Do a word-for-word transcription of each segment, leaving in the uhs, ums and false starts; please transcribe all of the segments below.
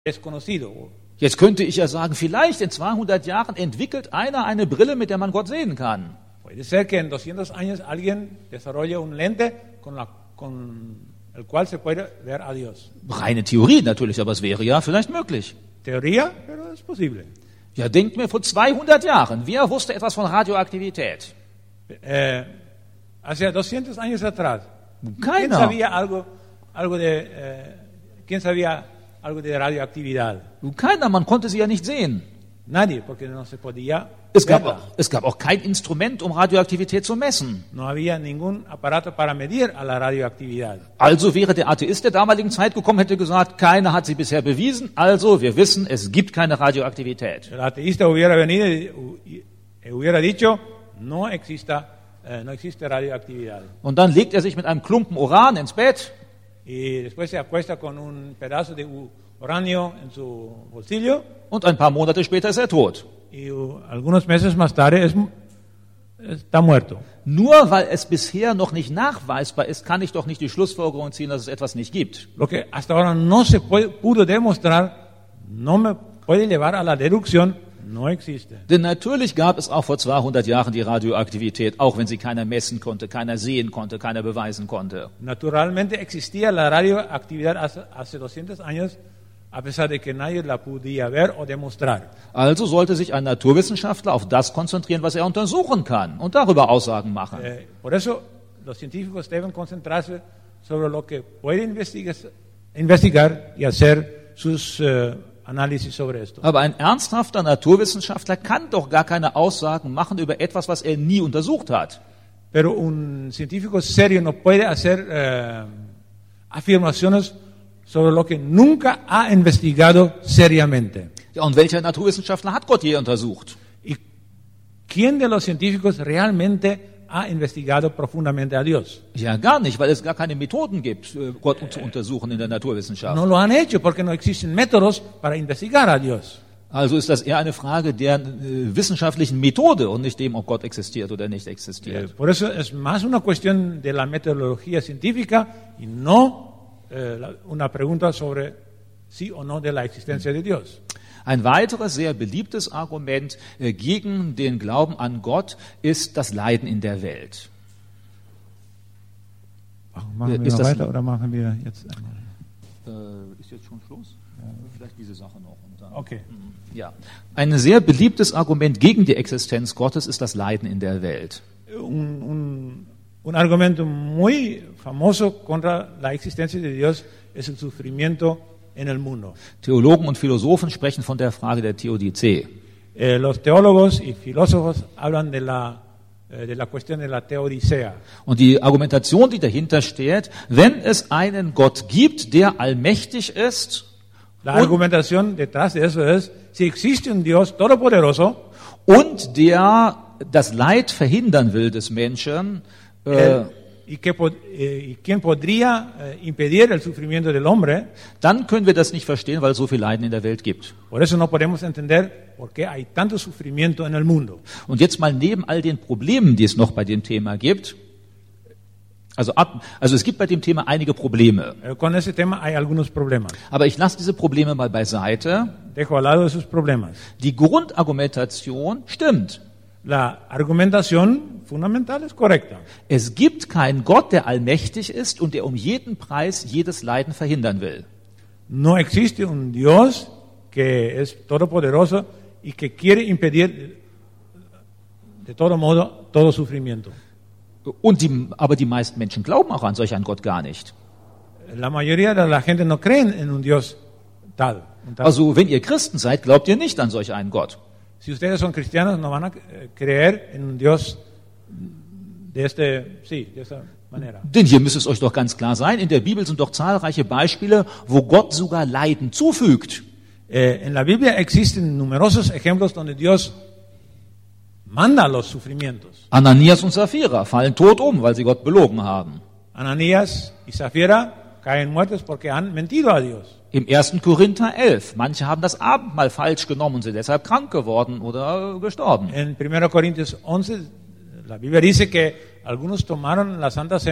desconocido. Jetzt könnte ich ja sagen, vielleicht in zweihundert Jahren entwickelt einer eine Brille, mit der man Gott sehen kann. Puede ser que en doscientos años alguien desarrolle un lente con, la, con el cual se puede ver a Dios. Reine Theorie natürlich, aber es wäre ja vielleicht möglich. Teoría, pero es posible. Ja, denkt mir, vor zweihundert Jahren, wer wusste etwas von Radioaktivität? Eh, hace doscientos años atrás, Keiner. ¿quién sabía algo, algo de, eh, quién sabía algo de radioactividad? Keiner, man konnte sie ja nicht sehen. Nadie, porque no se podía Es gab, verla. auch, es gab auch kein Instrument, um Radioaktivität zu messen. No había ningún aparato para medir a la radioactividad. Also wäre der Atheist der damaligen Zeit gekommen, hätte gesagt, keiner hat sie bisher bewiesen, also wir wissen, es gibt keine Radioaktivität. El ateísta hubiera venido y, y hubiera dicho, no, exista, eh, no existe radioactividad. Und dann legt er sich mit einem Klumpen Uran ins Bett Y después se acuesta con un pedazo de u- uranio en su bolsillo und ein paar Monate später ist er tot. y uh, algunos meses más tarde es, está muerto. Nur weil es bisher noch nicht nachweisbar ist, kann ich doch nicht die Schlussfolgerung ziehen, dass es etwas nicht gibt. Lo que hasta ahora no se puede- pudo demostrar no me puede llevar a la deducción, no existe. Denn natürlich gab es auch vor zweihundert Jahren die Radioaktivität, auch wenn sie keiner messen konnte, keiner sehen konnte, keiner beweisen konnte. Naturalmente existía la radioactividad hace, hace doscientos años, a pesar de que nadie la podía ver o demostrar. Also sollte sich ein Naturwissenschaftler auf das konzentrieren, was er untersuchen kann und darüber Aussagen machen. Eh, por eso los científicos deben concentrarse sobre lo que pueden investigar, investigar y hacer sus eh, análisis sobre esto. Aber ein ernsthafter Naturwissenschaftler kann doch gar keine Aussagen machen über etwas, was er nie untersucht hat. Pero un científico serio no puede hacer eh, afirmaciones sobre lo que nunca ha investigado seriamente. Ja, und welcher Naturwissenschaftler hat Gott je untersucht? ¿Y quién de los científicos realmente ha investigado profundamente a Dios? Ja, gar nicht, weil es gar keine Methoden gibt, äh, Gott zu untersuchen in der Naturwissenschaft. No lo han hecho porque no existen métodos para investigar a Dios. Also ist das eher eine Frage der äh, wissenschaftlichen Methode und nicht dem, ob Gott existiert oder nicht Eh, existiert. por eso es más una cuestión de la metodología científica y no eh, la- una pregunta sobre sí o no de la existencia de Dios. Ein weiteres sehr beliebtes Argument äh, gegen den Glauben an Gott ist das Leiden in der Welt. Machen wir Ist noch das- weiter oder machen wir jetzt Äh, ist jetzt schon Schluss? Vielleicht diese Sache noch. Und dann. Okay. Ja. Ein sehr beliebtes Argument gegen die Existenz Gottes ist das Leiden in der Welt. Un, un, un argumento muy famoso contra la existencia de Dios es el sufrimiento en el mundo. Theologen und Philosophen sprechen von der Frage der Theodizee. Eh, los teólogos y filósofos hablan de la, eh, de la cuestión de la teodicea. Und die Argumentation, die dahinter steht, wenn es einen Gott gibt, der allmächtig ist La und, argumentación detrás de eso es, si existe un Dios todopoderoso, und der das Leid verhindern will des Menschen, äh, eh, y, que, pod- eh, y quién podría eh, impedir el sufrimiento del hombre, dann können wir das nicht verstehen, weil es so viel Leiden in der Welt gibt. por eso no podemos entender por qué hay tanto sufrimiento en el mundo. Und jetzt mal neben all den Problemen, die es noch bei dem Thema gibt, also, ab, also es gibt bei dem Thema einige Probleme, Eh, con ese tema hay algunos problemas. aber ich lasse diese Probleme mal beiseite. Dejo al lado esos problemas. Die Grundargumentation stimmt. La argumentación fundamental es correcta. Es gibt keinen Gott, der allmächtig ist und der um jeden Preis jedes Leiden verhindern will. No existe un Dios que es todopoderoso y que quiere impedir de todo modo todo sufrimiento. Und die, aber die meisten Menschen glauben auch an solch einen Gott gar nicht. La mayoría de la gente no creen en un Dios tal. un tal. Also wenn ihr Christen seid, glaubt ihr nicht an solch einen Gott. Si ustedes son cristianos, no van a eh, creer en un Dios de este, sí, de esa manera. Denn hier müsste es euch doch ganz klar sein, in der Bibel sind doch zahlreiche Beispiele, wo Gott sogar Leiden zufügt. Eh, en la Biblia existen numerosos ejemplos donde Dios manda los sufrimientos. Ananias und Sapphira fallen tot um, weil sie Gott belogen haben. Ananías y Zafira caen muertos porque han mentido a Dios. Im ersten Korinther elf, manche haben das Abendmahl falsch genommen und sind deshalb krank geworden oder gestorben. En primero Corintios once, la Biblia dice que algunos tomaron la Santa Cena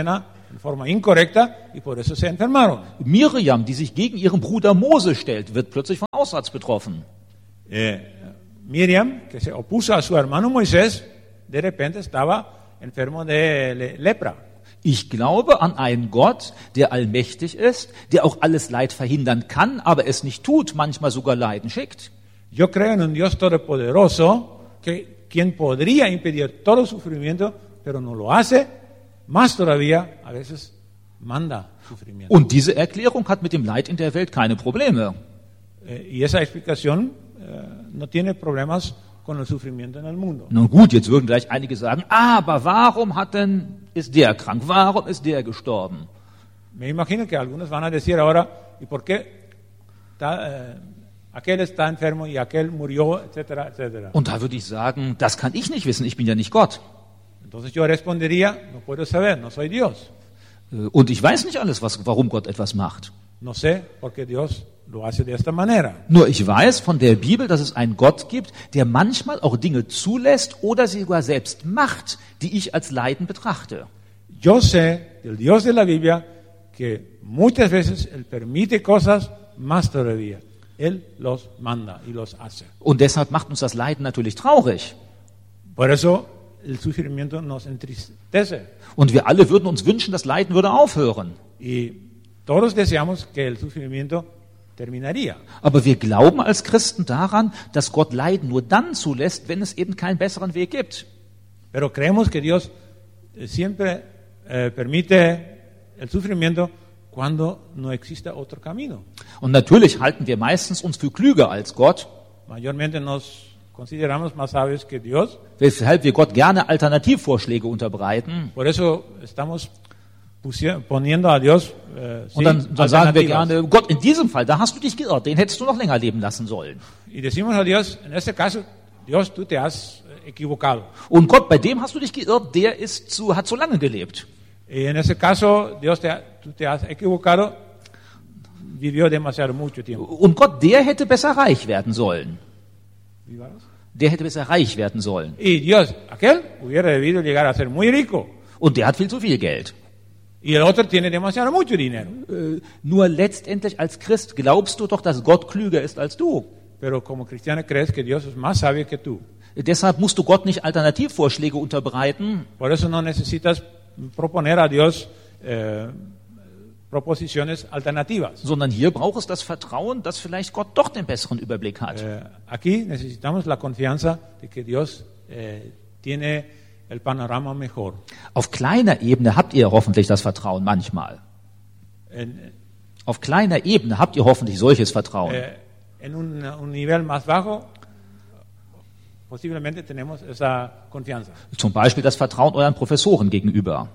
en forma incorrecta y por eso se enfermaron. Miriam, die sich gegen ihren Bruder Mose stellt, wird plötzlich von Aussatz betroffen. Eh, Miriam, que se opuso a su hermano Moisés, de repente estaba enfermo de le- lepra. Ich glaube an einen Gott, der allmächtig ist, der auch alles Leid verhindern kann, aber es nicht tut, manchmal sogar Leiden schickt. Yo creo en un Dios todopoderoso, que quien podría impedir todo sufrimiento, pero no lo hace, más todavía, a veces manda sufrimiento. Und diese Erklärung hat mit dem Leid in der Welt keine Probleme. Eh, y esa explicación eh, no tiene problemas con el sufrimiento en el mundo. Nun gut, jetzt würden gleich einige sagen, aber warum hat denn, ist der krank? Warum ist der gestorben? Me imagino que algunos van a decir ahora, ¿y por qué está, eh, aquel está enfermo y aquel murió, etcétera, etcétera? Und da würde ich sagen, das kann ich nicht wissen, ich bin ja nicht Gott. Entonces yo respondería, no puedo saber, no soy Dios. Und ich weiß nicht alles, was, warum Gott etwas macht. No sé por qué Dios lo hace de esta manera. Nur ich weiß von der Bibel, dass es einen Gott gibt, der manchmal auch Dinge zulässt oder sie sogar selbst macht, die ich als Leiden betrachte. Yo sé del Dios de la Biblia que muchas veces Él permite cosas más todavía. Él los manda y los hace. Und deshalb macht uns das Leiden natürlich traurig. Por eso el sufrimiento nos entristece. Und wir alle würden uns wünschen, das Leiden würde aufhören. Y todos deseamos que el sufrimiento terminaría. Aber wir glauben als Christen daran, dass Gott Leiden nur dann zulässt, wenn es eben keinen besseren Weg gibt. Pero creemos que Dios eh, siempre eh, permite el sufrimiento cuando no exista otro camino. Und natürlich halten wir meistens uns für klüger als Gott, Mayormente nos consideramos más sabios que Dios. weshalb wir Gott gerne Alternativvorschläge unterbreiten. Por eso estamos pusi- poniendo a Dios eh, sí, Und dann, dann sagen wir alternativas. gerne, Gott, in diesem Fall, da hast du dich geirrt, den hättest du noch länger leben lassen sollen. Y decimos a Dios, en este caso, Dios, tú te has eh, equivocado. Und Gott, bei dem hast du dich geirrt, der ist zu, hat zu lange gelebt. Y en ese caso, Dios, te ha- tú te has equivocado, vivió demasiado mucho tiempo. Und Gott, der hätte besser reich werden sollen. ¿Y war das? Der hätte besser reich werden sollen. Y Dios, aquel hubiera debido llegar a ser muy rico. Und der hat viel zu viel Geld. Y el otro tiene demasiado mucho dinero. Äh, nur letztendlich als Christ glaubst du doch, dass Gott klüger ist als du. Pero como cristiano crees que Dios es más sabio que tú. Deshalb musst du Gott nicht Alternativvorschläge unterbreiten, Por eso no necesitas proponer a Dios eh, proposiciones alternativas. sondern hier braucht es das Vertrauen, dass vielleicht Gott doch den besseren Überblick hat. Eh, aquí necesitamos la confianza de que Dios eh, tiene el panorama mejor. Auf kleiner Ebene habt ihr hoffentlich das Vertrauen manchmal. En, Auf kleiner Ebene habt ihr hoffentlich solches Vertrauen. eh, en un, un nivel más bajo, posiblemente tenemos esa confianza. Zum Beispiel das Vertrauen euren Professoren gegenüber.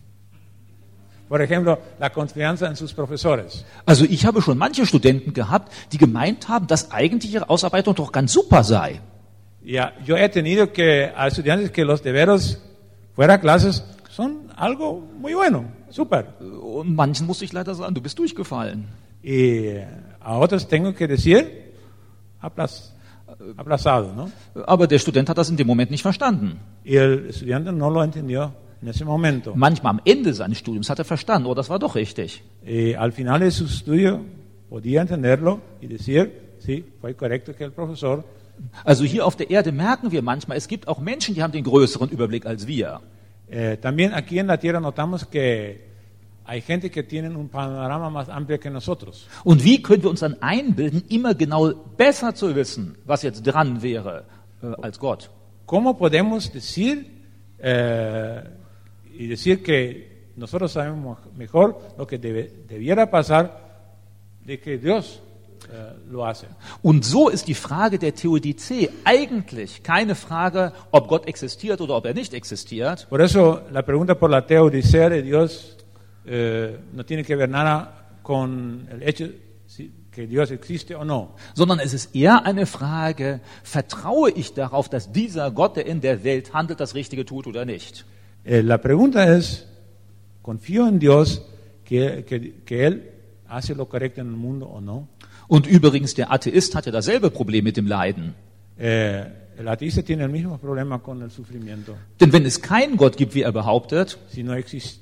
Por ejemplo, la confianza en sus profesores. Also ich habe schon manche Studenten gehabt, die gemeint haben, dass eigentlich ihre Ausarbeitung doch ganz super sei. Ya, yo he tenido que a estudiantes que los deberes fuera clases son algo muy bueno, súper. Und manchen musste ich leider sagen, du bist durchgefallen. Y a otros tengo que decir aplaz- aplazado, ¿no? Aber der Student hat das in dem Moment nicht verstanden. Y el estudiante no lo entendió en ese momento. Manchmal am Ende seines Studiums hat er verstanden, oh, das war doch richtig. Y al final de su estudio podía entenderlo y decir, sí, fue correcto que el profesor. Also hier auf der Erde merken wir manchmal, es gibt auch Menschen, die haben den größeren Überblick als wir. Eh, también aquí en la tierra notamos que hay gente que tiene un panorama más amplio que nosotros. Und wie können wir uns dann einbilden, immer genau besser zu wissen, was jetzt dran wäre, äh, als Gott? ¿Cómo podemos decir eh, y decir que nosotros sabemos mejor lo que debe- debiera pasar de que Dios eh, lo hace? Und so ist die Frage der Theodizee eigentlich keine Frage, ob Gott existiert oder ob er nicht existiert, Por eso la pregunta por la teodicea de Dios eh, no tiene que ver nada con el hecho si- que Dios existe o no. sondern es ist eher eine Frage, vertraue ich darauf, dass dieser Gott, der in der Welt handelt, das Richtige tut oder nicht? Eh, la pregunta es, ¿confío en Dios que, que, que Él hace lo correcto en el mundo o no? Und übrigens, der Atheist hat ja dasselbe Problem mit dem Leiden. Eh, el ateísta tiene el mismo problema con el sufrimiento. Denn wenn es keinen Gott gibt, wie er behauptet, Si no, exis-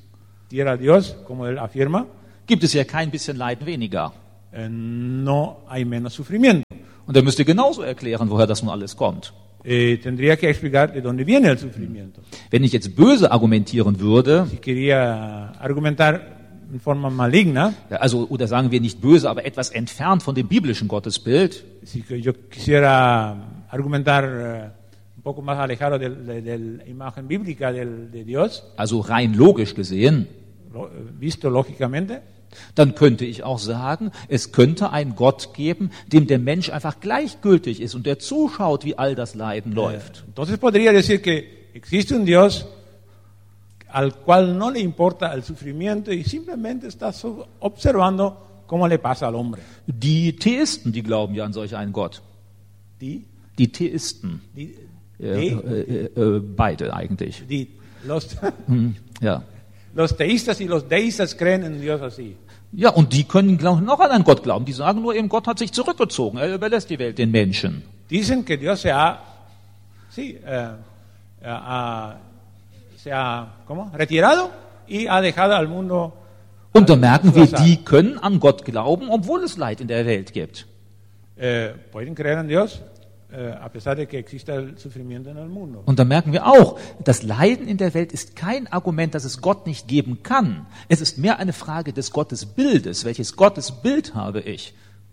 existiera Dios, como él afirma, gibt es ja kein bisschen Leiden weniger. eh, no hay menos sufrimiento. Und er müsste genauso erklären, woher das nun alles kommt. Eh, tendría que explicar de dónde viene el sufrimiento. Wenn ich jetzt böse argumentieren würde, Si quería argumentar en forma maligna, ja, also oder sagen wir nicht böse, aber etwas entfernt von dem biblischen Gottesbild, si que yo quisiera argumentar eh, un poco más alejado de, de- de la imagen bíblica del- de Dios, also rein logisch gesehen, lo- visto lógicamente, dann könnte ich auch sagen, es könnte einen Gott geben, dem der Mensch einfach gleichgültig ist und der zuschaut, wie all das Leiden läuft. entonces podría decir que existe un Dios al cual no le importa el sufrimiento y simplemente está so- observando cómo le pasa al hombre. Die Theisten, die glauben ja an solch einen Gott. Die, Die Theisten, die, äh, die, äh, äh, beide eigentlich. die- los, Hm, ja. los teístas y los deístas creen en Dios así. Ja, und die können glaub, noch an einen Gott glauben. Die sagen nur eben, Gott hat sich zurückgezogen. Er überlässt die Welt den Menschen. Dicen que Dios se ha, sí, eh, eh, ha- se ha ¿cómo? retirado y ha dejado al mundo. Und da merken wir, Wasser. die können an Gott glauben, obwohl es Leid in der Welt gibt. Eh, pueden creer en Dios eh, a pesar de que exista el sufrimiento en el mundo. Und da merken wir auch, das Leiden in der Welt ist kein Argument, dass es Gott nicht geben kann. Es ist mehr eine Frage des Gottesbildes. Welches Gottesbild habe ich?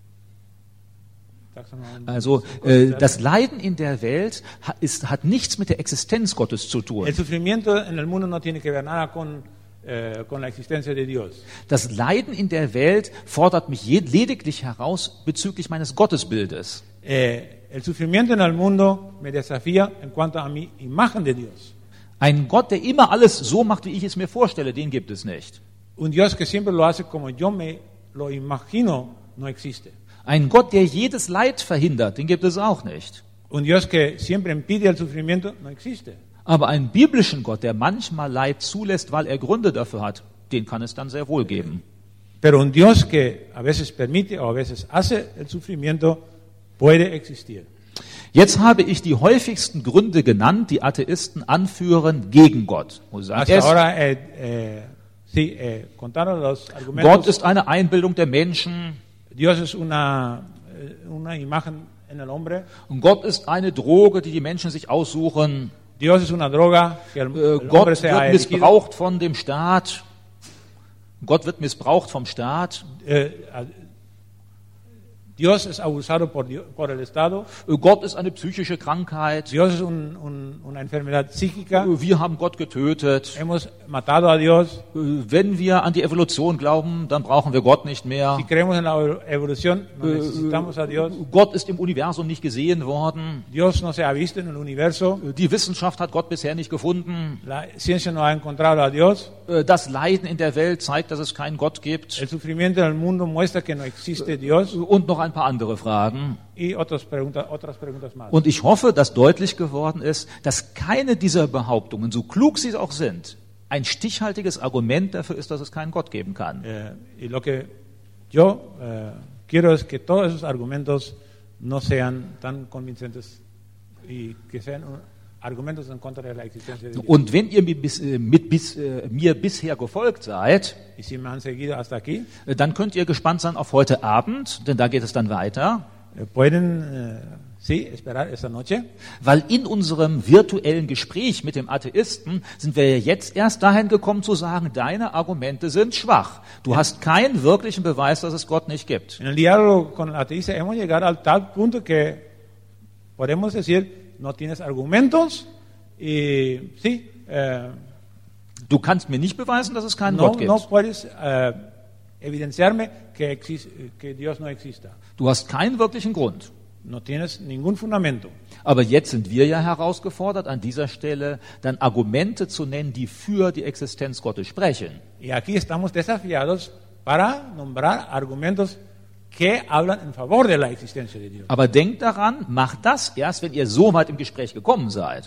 Sagst du noch ein- Also äh, das Leiden in der Welt ha- ist, hat nichts mit der Existenz Gottes zu tun. El sufrimiento en el mundo no tiene que ver nada con, eh, con la existencia de Dios. Das Leiden in der Welt fordert mich je- lediglich heraus bezüglich meines Gottesbildes. Eh, el sufrimiento en el mundo me desafía en cuanto a mi imagen de Dios. Ein Gott, der immer alles so macht, wie ich es mir vorstelle, den gibt es nicht. Un Dios que siempre lo hace como yo me lo imagino no existe. Ein Gott, der jedes Leid verhindert, den gibt es auch nicht. Un Dios que siempre impide el sufrimiento no existe. Aber einen biblischen Gott, der manchmal Leid zulässt, weil er Gründe dafür hat, den kann es dann sehr wohl geben. Pero un Dios que a veces permite o a veces hace el sufrimiento puede existir. Jetzt habe ich die häufigsten Gründe genannt, die Atheisten anführen gegen Gott. Muss ich sagen, Hasta er ist, ahora, eh, eh, sí, eh, contaron los Gott argumentos. ist eine Einbildung der Menschen Dios es una, eh, una imagen en el hombre. und Gott ist eine Droge, die die Menschen sich aussuchen. Dios es una droga que el, Äh, el Gott hombre se ha wird elegido. missbraucht von dem Staat. Gott wird missbraucht vom Staat. Eh, a- Dios es abusado por, Dio- por el Estado. Äh, Gott ist eine psychische Krankheit. Dios es un- un- una enfermedad psíquica. Äh, Wir haben Gott getötet. Hemos matado a Dios. Äh, Wenn wir an die Evolution glauben, dann brauchen wir Gott nicht mehr. Si creemos en la evolución, no Äh, necesitamos a Dios. Gott ist im Universum nicht gesehen worden. Dios no se ha visto en el universo. Äh, Die Wissenschaft hat Gott bisher nicht gefunden. La ciencia no ha encontrado a Dios. Äh, Das Leiden in der Welt zeigt, dass es keinen Gott gibt. El sufrimiento en el mundo muestra que no existe Dios. Und noch ein paar andere Fragen. Y otras preguntas, otras preguntas más. Und ich hoffe, dass deutlich geworden ist, dass keine dieser Behauptungen, so klug sie auch sind, ein stichhaltiges Argument dafür ist, dass es keinen Gott geben kann. Eh, y lo que yo eh, quiero es que todos esos argumentos no sean tan convincentes y que sean uh, argumentos en contra de la existencia de Dios. Und wenn ihr mir, bis, äh, mit, bis, äh, mir bisher gefolgt seid, Y si me han seguido hasta aquí, äh, dann könnt ihr gespannt sein auf heute Abend, denn da geht es dann weiter. eh, pueden, eh, sí, esperar esta noche, Weil in unserem virtuellen Gespräch mit dem Atheisten sind wir ja jetzt erst dahin gekommen zu sagen, deine Argumente sind schwach. Du hast keinen wirklichen Beweis, dass es Gott nicht gibt. en el diálogo con el ateísta hemos llegado al tal punto que podemos decir, no tienes argumentos y sí, eh, Du kannst mir nicht beweisen, dass es keinen no, Gott gibt. no puedes eh, evidenciarme que, exis- que Dios no exista. Du hast keinen wirklichen Grund. No tienes ningún fundamento. Aber jetzt sind wir ja herausgefordert, an dieser Stelle dann Argumente zu nennen, die für die Existenz Gottes sprechen. Y aquí estamos desafiados para nombrar argumentos que hablan en favor de la existencia de Dios. Aber denkt daran, macht das erst, wenn ihr so weit im Gespräch gekommen seid.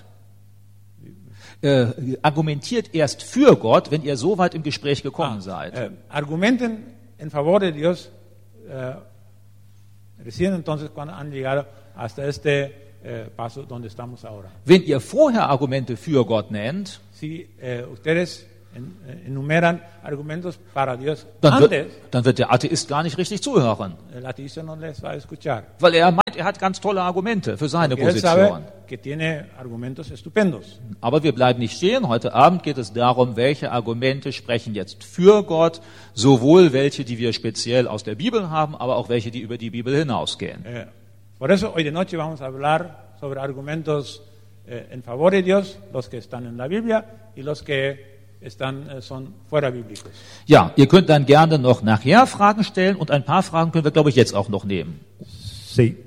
Äh, argumentiert erst für Gott, wenn ihr so weit im Gespräch gekommen seid. Eh, argumenten en favor de Dios eh, recién entonces cuando han llegado hasta este eh, paso donde estamos ahora. Wenn ihr vorher Argumente für Gott nennt, Si eh, ustedes enumeran argumentos para Dios Dann antes, wird, dann wird der Atheist gar nicht richtig zuhören. el ateísta no les va a escuchar. Weil er meint, er hat ganz tolle Argumente für seine Porque él sabe Position. que tiene argumentos estupendos. Aber wir bleiben nicht stehen. Heute Abend geht es darum, welche Argumente sprechen jetzt für Gott, sowohl welche, die wir speziell aus der Bibel haben, aber auch welche, die über die Bibel hinausgehen. Eh, por eso hoy de noche vamos a hablar sobre argumentos eh, en favor de Dios, los que están en la Biblia y los que están, eh, son fuera bíblicos. Ja, ihr könnt dann gerne noch nachher Fragen stellen und ein paar Fragen können wir, glaube ich, jetzt auch noch nehmen. Sí.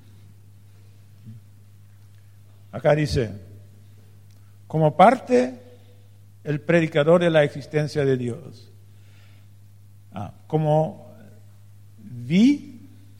Acá dice, como parte el predicador de la existencia de Dios. Ah, como wie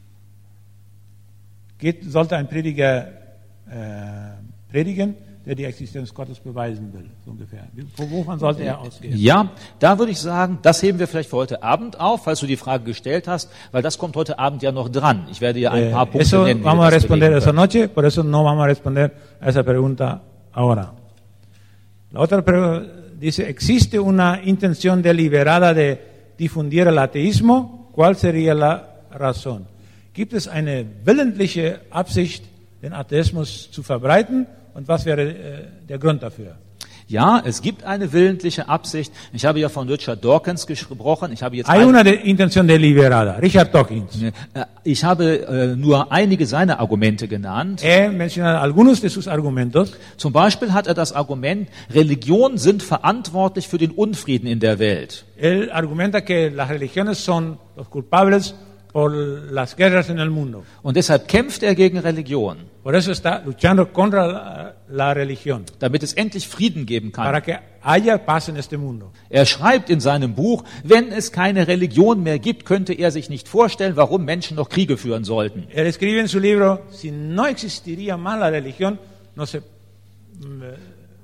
geht, sollte ein Prediger äh, predigen, der die Existenz Gottes beweisen will, so ungefähr. Wovon sollte er ausgehen? Ja, da würde ich sagen, das heben wir vielleicht für heute Abend auf, falls du die Frage gestellt hast, weil das kommt heute Abend ja noch dran. Ich werde dir ein paar Eh, Punkte eso nennen. wie vamos wir a das responder belegen esa können. noche, por eso no vamos a responder a esa pregunta ahora. La otra pregunta dice, ¿existe una intención deliberada de difundir el ateísmo? ¿Cuál sería la razón? Gibt es eine willentliche Absicht, den Atheismus zu verbreiten? Und was wäre äh, der Grund dafür? Ja, es gibt eine willentliche Absicht. Ich habe ja von Richard Dawkins gesprochen. Ich habe jetzt Hay ein- una de- intención deliberada. Richard Dawkins. Äh, Ich habe äh, nur einige seiner Argumente genannt. He mencionado algunos de sus argumentos. Zum Beispiel hat er das Argument, Religionen sind verantwortlich für den Unfrieden in der Welt. Él argumenta que las religiones son los culpables por las guerras en el mundo. Und deshalb kämpft er gegen Religion, Por eso está luchando contra la, la religión, damit es endlich Frieden geben kann. para que haya paz en este mundo. Er schreibt in seinem Buch, wenn es keine Religion mehr gibt, könnte er sich nicht vorstellen, warum Menschen noch Kriege führen sollten. Él escribe en su libro, si no existiría más la religión, no se, mm, eh,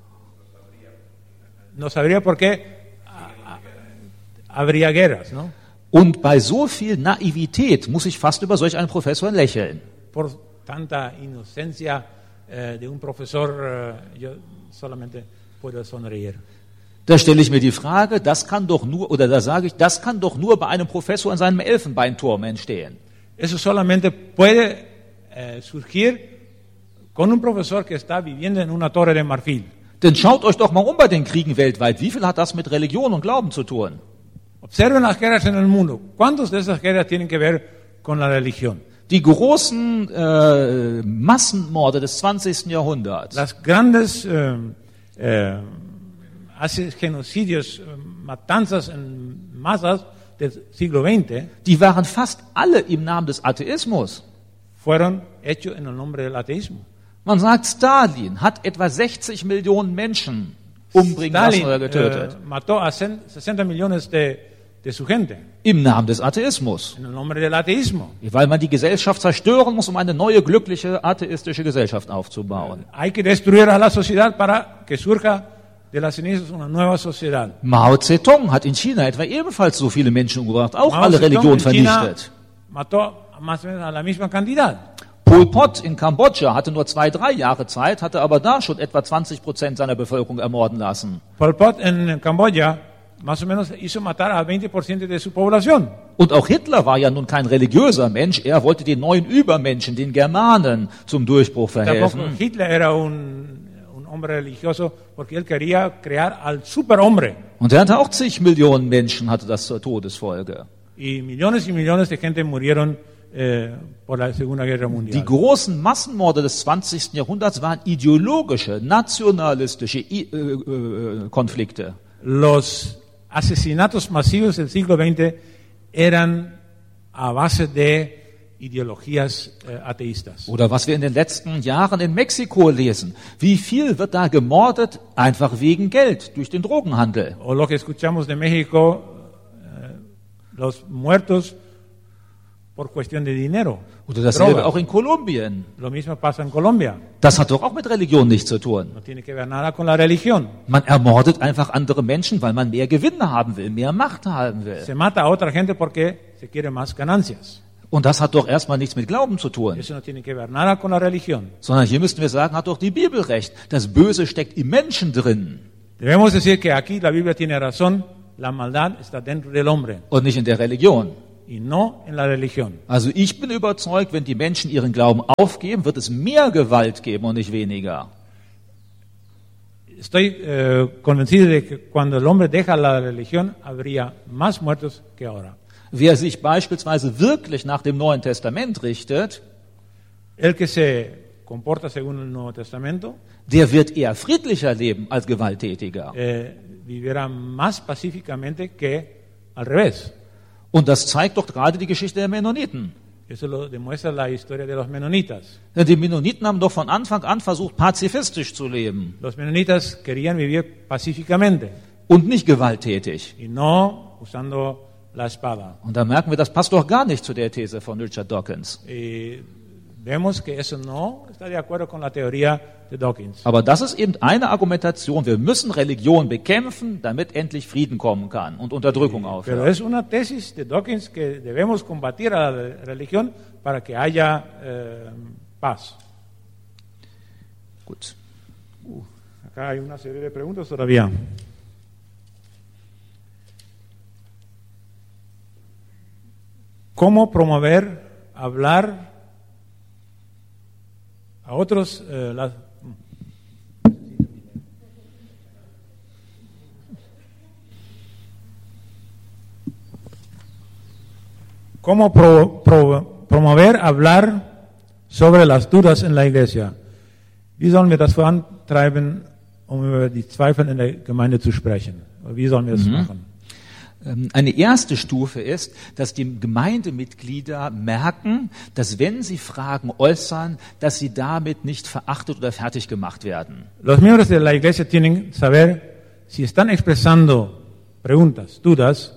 no sabría por qué ah, ah, habría guerras, ¿no? Und bei so viel Naivität muss ich fast über solch einen Professor lächeln. Por tanta inocencia eh, de un profesor, eh, yo solamente puedo sonreír. Da stelle ich mir die Frage, das kann doch nur, oder da sage ich, das kann doch nur bei einem Professor in seinem Elfenbeinturm entstehen. Eso solamente puede eh, surgir con un profesor que está viviendo en una torre de marfil. Denn schaut euch doch mal um bei den Kriegen weltweit. Wie viel hat das mit Religion und Glauben zu tun? Observen las guerras en el mundo. ¿Cuántas de esas guerras tienen que ver con la religión? Die großen äh, Massenmorde des zwanzigsten Jahrhunderts, Las grandes eh, eh, hace genocidios, eh, matanzas en masas del siglo veinte die waren fast alle im Namen des Atheismus. fueron hechos en el nombre del ateísmo. Man sagt, Stalin hat etwa sechzig Millionen Menschen umbringen lassen oder getötet. eh, mató a sesenta millones de, de su gente Im Namen des Atheismus. en el nombre del ateísmo. Weil man die Gesellschaft zerstören muss, um eine neue, glückliche, atheistische Gesellschaft aufzubauen. Hay que destruir a la sociedad para que surja de las cenizas una nueva sociedad. Mao Zedong hat in China etwa ebenfalls so viele Menschen umgebracht, auch Mao alle Zedong Religionen en China vernichtet. mató más o menos a la misma cantidad. Pol Pot in Kambodscha hatte nur zwei, drei Jahre Zeit, hatte aber da schon etwa zwanzig Prozent seiner Bevölkerung ermorden lassen. Pol Pot en Camboya más o menos hizo matar a veinte por ciento de su población. Und auch Hitler war ja nun kein religiöser Mensch, er wollte den neuen Übermenschen, den Germanen, zum Durchbruch Tampoco verhelfen. Hitler era un, un hombre religioso porque él quería crear al superhombre. Und er hatte auch zig Millionen Menschen, hatte das zur Todesfolge. Y millones y millones de gente murieron eh, por la Segunda Guerra Die Mundial. großen Massenmorde des zwanzigsten Jahrhunderts waren ideologische, nationalistische I- äh, äh, Konflikte. Los asesinatos masivos del siglo veinte eran a base de ideologías eh, ateístas. Oder was wir in den letzten Jahren in Mexiko lesen. Wie viel wird da gemordet? Einfach wegen Geld, durch den Drogenhandel. O lo que escuchamos de México, eh, los muertos por cuestión de dinero. Oder dasselbe drogas. auch in Kolumbien. Lo mismo pasa en Colombia. Das hat doch auch mit Religion nichts zu tun. No tiene que ver nada con la religión. Man ermordet einfach andere Menschen, weil man mehr Gewinne haben will, mehr Macht haben will. Se mata a otra gente porque se quiere más ganancias. Und das hat doch erstmal nichts mit Glauben zu tun. Eso no tiene que ver nada con la religión. Sondern hier müssten wir sagen, hat doch die Bibel recht. Das Böse steckt im Menschen drin. Debemos decir que aquí la Biblia tiene razón, la maldad está dentro del hombre und nicht in der Religion. y no en la religión. Also ich bin überzeugt, wenn die Menschen ihren Glauben aufgeben, wird es mehr Gewalt geben und nicht weniger. Estoy eh, convencido de que cuando el hombre deja la religión habría más muertos que ahora. Wer sich beispielsweise wirklich nach dem Neuen Testament richtet, El que se comporta según el Nuevo Testamento der wird eher friedlicher leben als gewalttätiger. eh, vivirá más pacíficamente que al revés. Und das zeigt doch gerade die Geschichte der Mennoniten. Eso lo demuestra la historia de los menonitas. Denn die Mennoniten haben doch von Anfang an versucht, pazifistisch zu leben Los menonitas querían vivir pacíficamente und nicht gewalttätig. y no usando la espada. Und da merken wir, das passt doch gar nicht zu der These von Richard Dawkins. Y vemos que eso no está de acuerdo con la teoría de Dawkins. Aber das ist eben eine Argumentation. Wir müssen Religion bekämpfen, damit endlich Frieden kommen kann und Unterdrückung Pero aufhört. es una tesis de Dawkins que debemos combatir a la religión para que haya eh, paz. Gut. Acá hay una serie de preguntas todavía. ¿Cómo promover, hablar a otros? eh, las- ¿Cómo pro- pro- promover, hablar sobre las dudas en la Iglesia? Wie sollen wir das vorantreiben, um über die Zweifel in der Gemeinde zu sprechen? Wie sollen wir das machen? Ähm, Eine erste Stufe ist, dass die Gemeindemitglieder merken, dass wenn sie Fragen äußern, dass sie damit nicht verachtet oder fertig gemacht werden. Los miembros de la Iglesia tienen que saber si están expresando preguntas, dudas,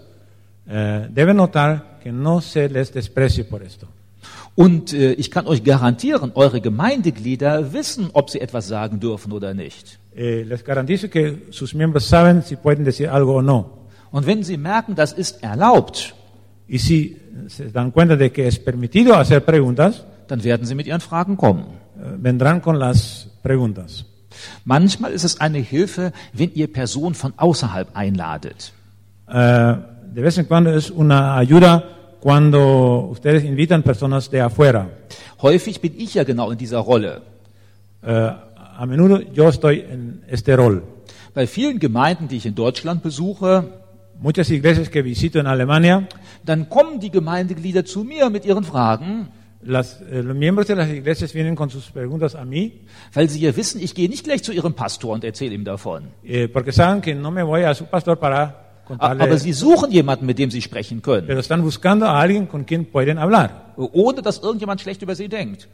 eh, deben notar que no se les desprecie por esto. Und äh, ich kann euch garantieren, eure Gemeindeglieder wissen, ob sie etwas sagen dürfen oder nicht. Eh, les garantizo que sus miembros saben si pueden decir algo o no. Und wenn sie merken, das ist erlaubt, Y si se dan cuenta de que es permitido hacer preguntas, dann werden sie mit ihren Fragen kommen. eh, vendrán con las preguntas. Manchmal ist es eine Hilfe, wenn ihr Personen von außerhalb einladet. Eh, de vez en cuando es una ayuda cuando ustedes invitan personas de afuera. Häufig bin ich ja genau in dieser Rolle. Eh, a menudo yo estoy en este rol. Bei vielen Gemeinden, die ich in Deutschland besuche, Muchas iglesias que visito en Alemania, dann kommen die Gemeindeglieder zu mir mit ihren Fragen, las, eh, los miembros de las iglesias vienen con sus preguntas a mí, weil sie ja wissen, ich gehe nicht gleich zu ihrem Pastor und erzähle ihm davon. eh, porque saben que no me voy a su pastor para A- contarle, Aber sie suchen jemanden, mit dem sie sprechen können, pero están buscando a alguien con quien pueden hablar, ohne dass irgendjemand schlecht über sie denkt.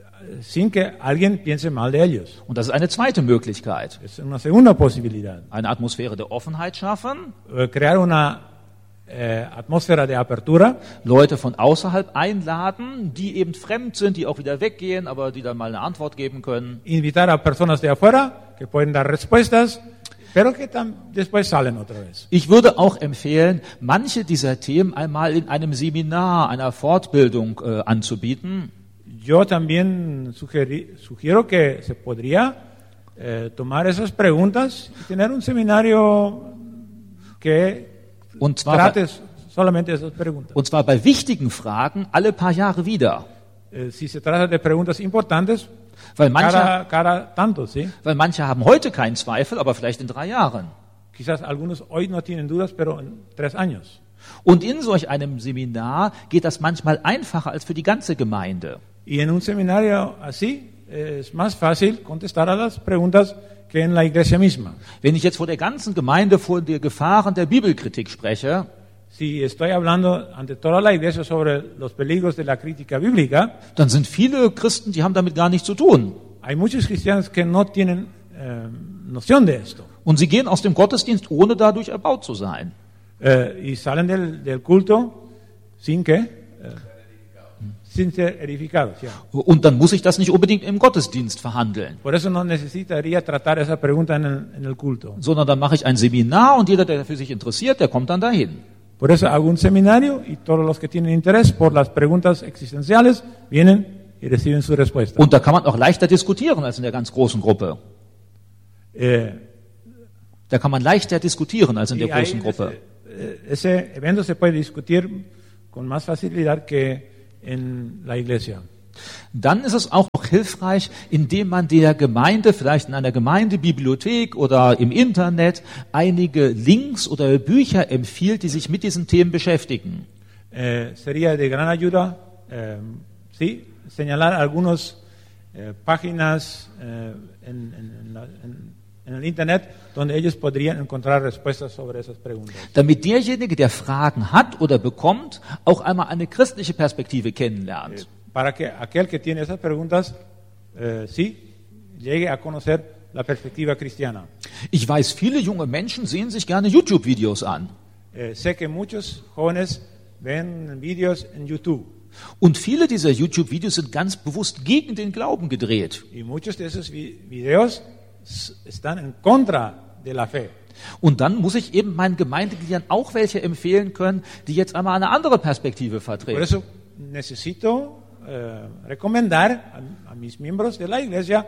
sin que alguien piense mal de ellos. Und das ist eine zweite Möglichkeit. Es una segunda posibilidad. Eine Atmosphäre der Offenheit schaffen, Eh, crear una eh, atmósfera de apertura, Leute von außerhalb einladen, die eben fremd sind, die auch wieder weggehen, aber die dann mal eine Antwort geben können. invitar a personas de afuera que pueden dar respuestas, pero que tam- después salen otra vez. Ich würde auch empfehlen, manche dieser Themen einmal in einem Seminar, einer Fortbildung äh, anzubieten. Yo también sugeri- sugiero que se podría eh, tomar esas preguntas y tener un seminario que Und zwar, bei, trate solamente esas preguntas. und zwar bei wichtigen Fragen alle paar Jahre wieder. Eh, si se trata de preguntas importantes, Weil manche, cada, cada tanto, ¿sí? weil manche haben heute keinen Zweifel, aber vielleicht in drei Jahren. Quizás algunos hoy no tienen dudas, pero en tres años. Und in solch einem Seminar geht das manchmal einfacher als für die ganze Gemeinde. Y en un seminario así eh, es más fácil contestar a las preguntas que en la iglesia misma. Wenn ich jetzt vor der ganzen Gemeinde vor der Gefahren der Bibelkritik spreche, Si estoy hablando ante toda la iglesia sobre los peligros de la crítica bíblica, dann sind viele Christen, die haben damit gar nichts zu tun. hay muchos cristianos que no tienen eh, noción de esto. Und sie gehen aus dem Gottesdienst, ohne dadurch erbaut zu sein. Eh, y salen del, del culto sin que, eh, sin ser edificados. ya. Und dann muss ich das nicht unbedingt im Gottesdienst verhandeln, Por eso no necesitaría tratar esa pregunta en el, en el culto. sondern dann mache ich ein Seminar und jeder, der für sich interessiert, der kommt dann dahin. Por eso hago un seminario y todos los que tienen interés por las preguntas existenciales vienen y reciben su respuesta. Und da kann man auch leichter diskutieren als in der ganz großen Gruppe. Eh, Da kann man leichter diskutieren als in der Y ahí großen Gruppe. ese, ese evento se puede discutir con más facilidad que en la iglesia. Dann ist es auch noch hilfreich, indem man der Gemeinde, vielleicht in einer Gemeindebibliothek oder im Internet, einige Links oder Bücher empfiehlt, die sich mit diesen Themen beschäftigen. Eh, sería de gran ayuda, eh, sí, señalar algunas eh, páginas eh, en, en, en, la, en, en el Internet, donde ellos podrían encontrar respuestas sobre esas preguntas. Damit derjenige, der Fragen hat oder bekommt, auch einmal eine christliche Perspektive kennenlernt. Eh, para que aquel que tiene esas preguntas, eh, sí, llegue a conocer la perspectiva cristiana. Ich weiß, viele junge Menschen sehen sich gerne YouTube-Videos an. Eh, sé que muchos jóvenes ven vídeos en YouTube. Und viele dieser YouTube-Videos sind ganz bewusst gegen den Glauben gedreht. Y muchos de esos vi- videos s- están en contra de la fe. Und dann muss ich eben meinen Gemeindegliedern auch welche empfehlen können, die jetzt einmal eine andere Perspektive Por vertreten. eso necesito eh, recomendar a, a mis miembros de la iglesia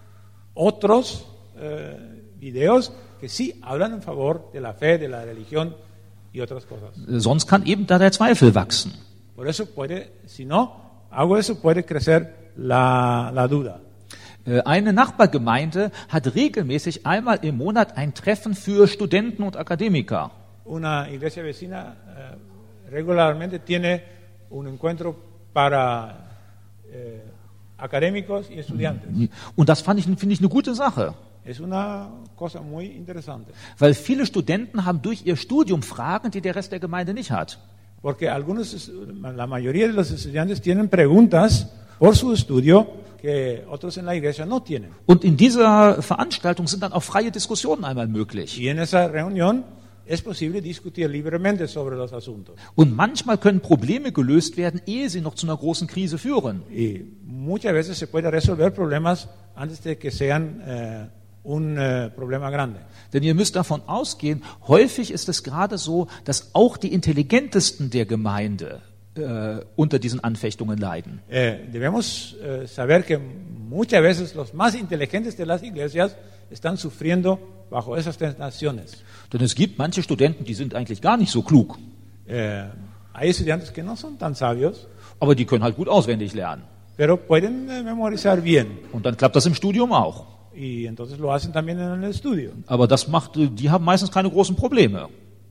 otros eh, videos que sí hablan en favor de la fe, de la religión y otras cosas. Sonst kann eben da der Zweifel wachsen. Por eso puede, si no hago eso, puede crecer la, la duda. Äh, Eine Nachbargemeinde hat regelmäßig einmal im Monat ein Treffen für Studenten und Akademiker. Una iglesia vecina eh, regularmente tiene un encuentro para eh, académicos y estudiantes. Und das fand ich, finde ich eine gute Sache. Es una cosa muy interesante, Weil viele Studenten haben durch ihr Studium Fragen, die der Rest der Gemeinde nicht hat. porque algunos, la mayoría de los estudiantes tienen preguntas por su estudio que otros en la iglesia no tienen. Und in dieser Veranstaltung sind dann auch freie Diskussionen einmal möglich. Y en esa reunión es posible discutir libremente sobre los asuntos. Und manchmal können Probleme gelöst werden, ehe sie noch zu einer großen Krise führen. Y muchas veces se puede resolver problemas antes de que sean eh, un eh, problema grande. Denn ihr müsst davon ausgehen, häufig ist es gerade so, dass auch die Intelligentesten der Gemeinde äh, unter diesen Anfechtungen leiden. Eh, debemos eh, saber que muchas veces los más inteligentes de las iglesias están sufriendo bajo esas tentaciones. Denn es gibt manche Studenten, die sind eigentlich gar nicht so klug, Eh, hay estudiantes que no son tan sabios, aber die können halt gut auswendig lernen. pero pueden eh, memorizar bien Und dann klappt das im Studium auch. y entonces lo hacen también en el estudio. Aber das macht, die haben meistens keine großen Probleme.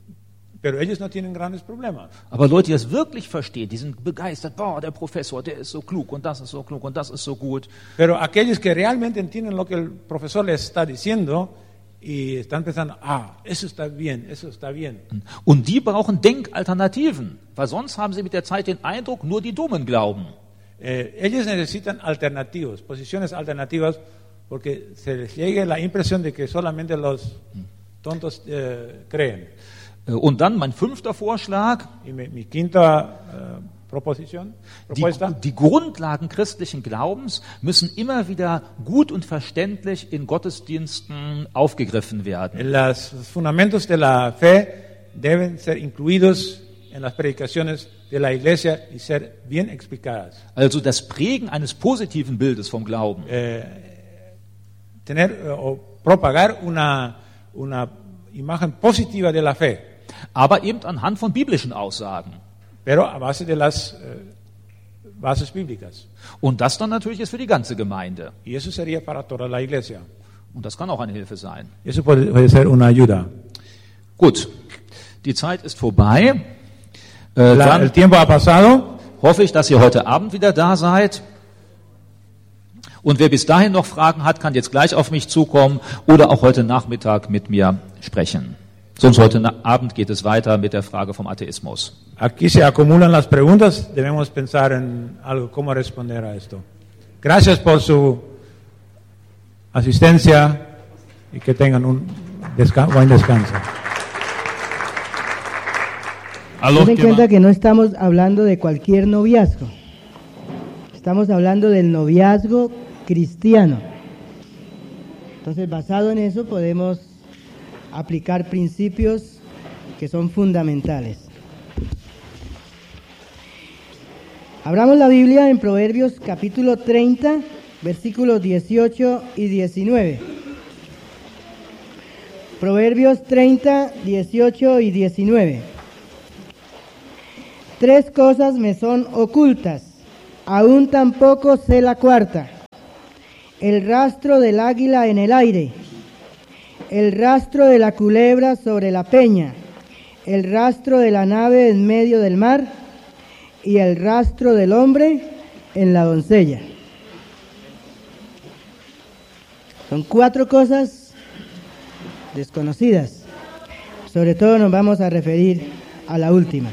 Pero ellos no tienen grandes problemas. Aber Leute, die das wirklich verstehen, die sind begeistert, boah, der Professor, der ist so klug und das ist so klug und das ist so gut. Pero aquellos que realmente entienden lo que el profesor les está diciendo y están pensando, ah, eso está bien, eso está bien. Und die brauchen Denkalternativen, weil sonst haben sie mit der Zeit den Eindruck, nur die Dummen glauben. Eh, ellos necesitan alternativos, posiciones alternativas, porque se les llegue la impresión de que solamente los tontos eh, creen. Äh, Und dann mein fünfter Vorschlag, Y mi, mi quinta eh, proposición, die, propuesta, die Grundlagen christlichen Glaubens müssen immer wieder gut und verständlich in Gottesdiensten aufgegriffen werden. los fundamentos de la fe deben ser incluidos en las predicaciones de la iglesia y ser bien explicadas. Also das Prägen eines positiven Bildes vom Glauben. Eh, tener eh, o propagar una, una imagen positiva de la fe, Aber eben anhand von biblischen Aussagen. pero a base de las eh, bases bíblicas. Und das dann natürlich ist für die ganze Gemeinde. Y eso sería para toda la iglesia. Und das kann auch eine Hilfe sein. Y eso puede, puede ser una ayuda. Gut, die Zeit ist vorbei. Äh, La- el dann tiempo ha pasado. hoffe ich, dass ihr heute Abend wieder da seid. Und wer bis dahin noch Fragen hat, kann jetzt gleich auf mich zukommen oder auch heute Nachmittag mit mir sprechen. Sonst heute Na- Abend geht es weiter mit der Frage vom Atheismus. Aquí se acumulan las preguntas. Debemos pensar en algo, cómo responder a esto. Gracias por su asistencia y que tengan un desca- buen descanso. A los Ten en que cuenta van- que no estamos hablando de cualquier noviazgo. Estamos hablando del noviazgo cristiano. Entonces, basado en eso, podemos aplicar principios que son fundamentales. Abramos la Biblia en Proverbios capítulo treinta, versículos dieciocho y diecinueve. Proverbios treinta, dieciocho y diecinueve. Tres cosas me son ocultas, aún tampoco sé la cuarta. El rastro del águila en el aire, el rastro de la culebra sobre la peña, el rastro de la nave en medio del mar y el rastro del hombre en la doncella. Son cuatro cosas desconocidas. Sobre todo nos vamos a referir a la última.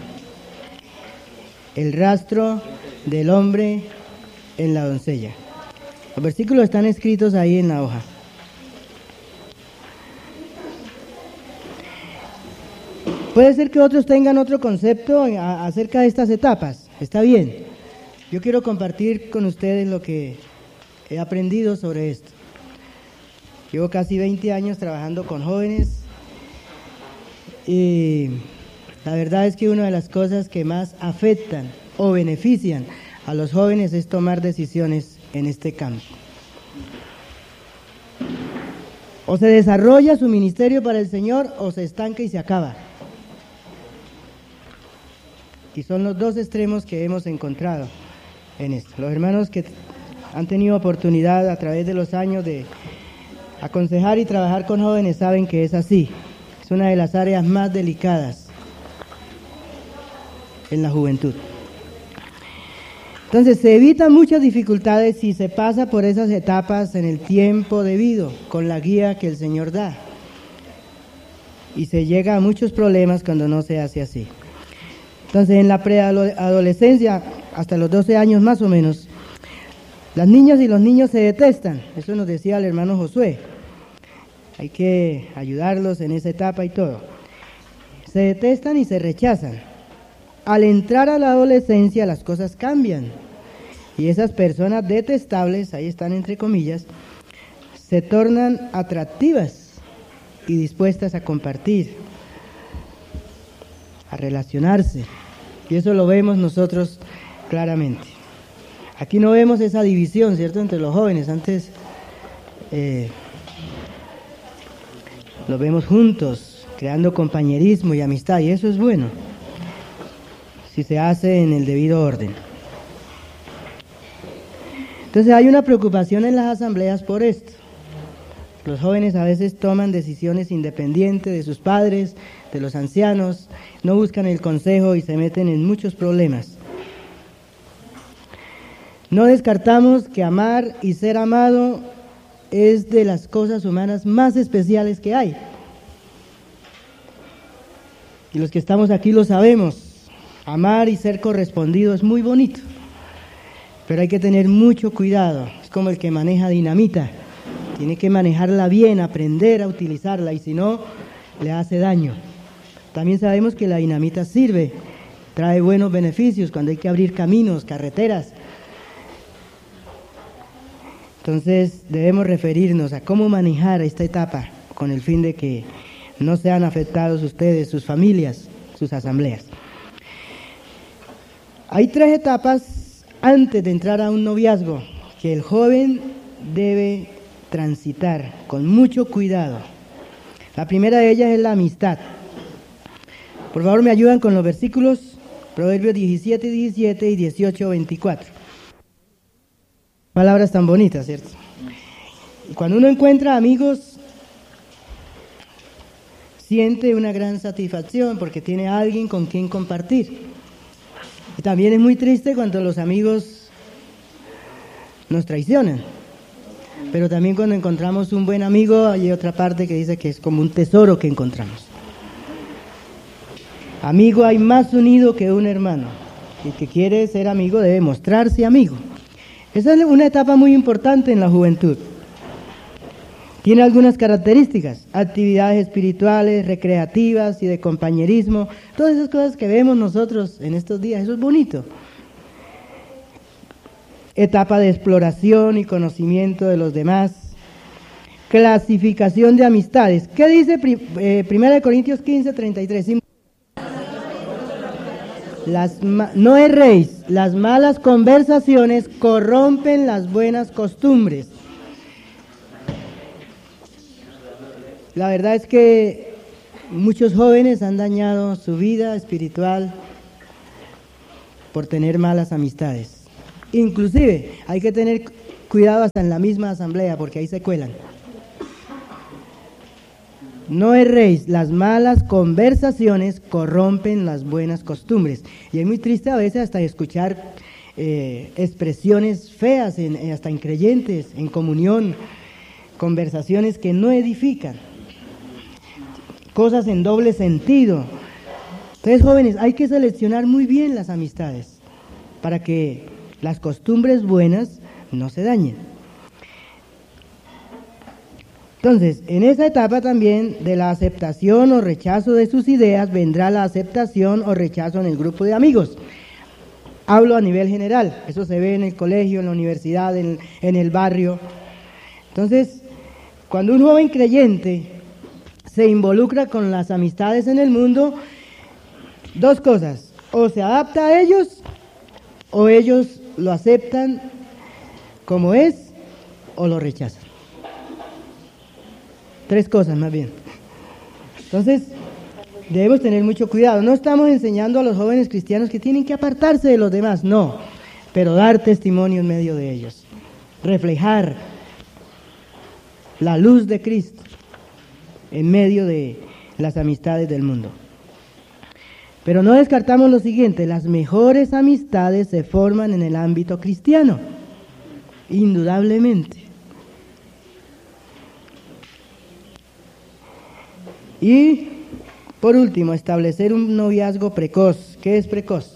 El rastro del hombre en la doncella. Los versículos están escritos ahí en la hoja. Puede ser que otros tengan otro concepto a- acerca de estas etapas. Está bien. Yo quiero compartir con ustedes lo que he aprendido sobre esto. Llevo casi veinte años trabajando con jóvenes y la verdad es que una de las cosas que más afectan o benefician a los jóvenes es tomar decisiones en este campo. O se desarrolla su ministerio para el Señor o se estanca y se acaba. Y son los dos extremos que hemos encontrado en esto. Los hermanos que han tenido oportunidad a través de los años de aconsejar y trabajar con jóvenes saben que es así. Es una de las áreas más delicadas en la juventud. Entonces se evitan muchas dificultades si se pasa por esas etapas en el tiempo debido, con la guía que el Señor da. Y se llega a muchos problemas cuando no se hace así. Entonces en la preadolescencia, hasta los doce años más o menos, las niñas y los niños se detestan. Eso nos decía el hermano Josué. Hay que ayudarlos en esa etapa y todo. Se detestan y se rechazan. Al entrar a la adolescencia las cosas cambian. Y esas personas detestables, ahí están entre comillas, se tornan atractivas y dispuestas a compartir, a relacionarse. Y eso lo vemos nosotros claramente. Aquí no vemos esa división, ¿cierto?, entre los jóvenes. Antes eh, los vemos juntos, creando compañerismo y amistad, y eso es bueno, si se hace en el debido orden. Entonces hay una preocupación en las asambleas por esto. Los jóvenes a veces toman decisiones independientes de sus padres, de los ancianos, no buscan el consejo y se meten en muchos problemas. No descartamos que amar y ser amado es de las cosas humanas más especiales que hay. Y los que estamos aquí lo sabemos. Amar y ser correspondido es muy bonito, pero hay que tener mucho cuidado. Es como el que maneja dinamita. Tiene que manejarla bien, aprender a utilizarla, y si no, le hace daño. También sabemos que la dinamita sirve, trae buenos beneficios cuando hay que abrir caminos, carreteras. Entonces debemos referirnos a cómo manejar esta etapa con el fin de que no sean afectados ustedes, sus familias, sus asambleas. Hay tres etapas antes de entrar a un noviazgo que el joven debe transitar con mucho cuidado. La primera de ellas es la amistad. Por favor, me ayudan con los versículos, Proverbios diecisiete, diecisiete y dieciocho, veinticuatro. Palabras tan bonitas, ¿cierto? Y cuando uno encuentra amigos, siente una gran satisfacción porque tiene a alguien con quien compartir. Y también es muy triste cuando los amigos nos traicionan. Pero también cuando encontramos un buen amigo, hay otra parte que dice que es como un tesoro que encontramos. Amigo hay más unido que un hermano. El que quiere ser amigo debe mostrarse amigo. Esa es una etapa muy importante en la juventud. Tiene algunas características: actividades espirituales, recreativas y de compañerismo. Todas esas cosas que vemos nosotros en estos días, eso es bonito. Etapa de exploración y conocimiento de los demás. Clasificación de amistades. ¿Qué dice eh, primera de Corintios quince, treinta y tres? Las, no erréis, las malas conversaciones corrompen las buenas costumbres. la verdad es que muchos jóvenes han dañado su vida espiritual por tener malas amistades. Inclusive hay que tener cuidado hasta en la misma asamblea porque ahí se cuelan. No erréis, las malas conversaciones corrompen las buenas costumbres. Y es muy triste a veces hasta escuchar eh, expresiones feas, en, hasta en creyentes, en comunión, conversaciones que no edifican, cosas en doble sentido. Entonces, jóvenes, hay que seleccionar muy bien las amistades para que las costumbres buenas no se dañen. Entonces, en esa etapa también de la aceptación o rechazo de sus ideas, vendrá la aceptación o rechazo en el grupo de amigos. Hablo a nivel general, eso se ve en el colegio, en la universidad, en, en el barrio. Entonces, cuando un joven creyente se involucra con las amistades en el mundo, dos cosas, o se adapta a ellos, o ellos lo aceptan como es, o lo rechazan. Tres cosas más bien. Entonces, debemos tener mucho cuidado. No estamos enseñando a los jóvenes cristianos que tienen que apartarse de los demás, no, pero dar testimonio en medio de ellos. Reflejar la luz de Cristo en medio de las amistades del mundo. Pero no descartamos lo siguiente, las mejores amistades se forman en el ámbito cristiano, indudablemente. Y, por último, establecer un noviazgo precoz. ¿Qué es precoz?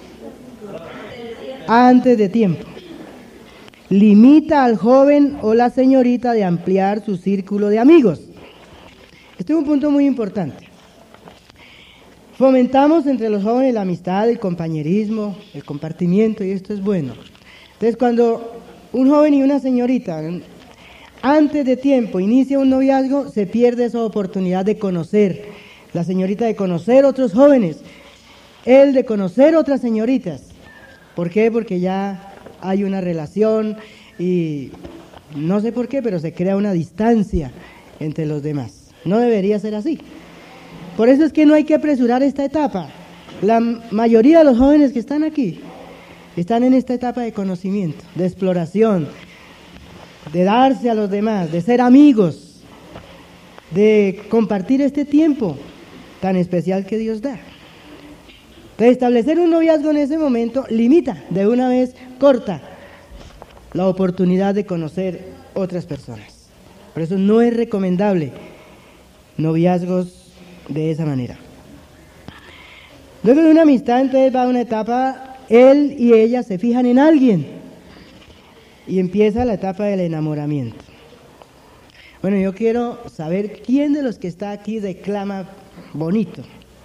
Antes de tiempo. Limita al joven o la señorita de ampliar su círculo de amigos. Este es un punto muy importante. Fomentamos entre los jóvenes la amistad, el compañerismo, el compartimiento, y esto es bueno. Entonces, cuando un joven y una señorita antes de tiempo inicia un noviazgo, se pierde esa oportunidad de conocer, la señorita de conocer otros jóvenes, él de conocer otras señoritas. ¿Por qué? Porque ya hay una relación y no sé por qué, pero se crea una distancia entre los demás. No debería ser así. Por eso es que no hay que apresurar esta etapa. La mayoría de los jóvenes que están aquí están en esta etapa de conocimiento, de exploración, de darse a los demás, de ser amigos, de compartir este tiempo tan especial que Dios da. De establecer un noviazgo en ese momento limita, de una vez corta, la oportunidad de conocer otras personas. Por eso no es recomendable noviazgos de esa manera. Luego de una amistad, entonces va a una etapa, él y ella se fijan en alguien. Y empieza la etapa del enamoramiento. Bueno, yo quiero saber quién de los que está aquí declama bonito.